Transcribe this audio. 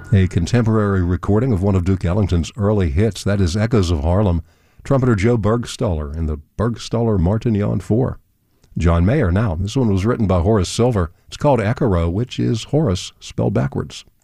A contemporary recording of one of Duke Ellington's early hits, that is Echoes of Harlem, trumpeter Joe Bergstoller in the Bergstoller Martignon 4. John Mayer now. This one was written by Horace Silver. It's called Echo, which is Horace spelled backwards.